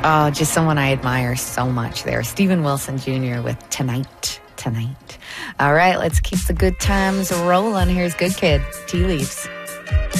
Oh, just someone I admire so much there. Steven Wilson Jr. with Tonight. All right, let's keep the good times rolling. Here's Good Kid, Tea Leaves.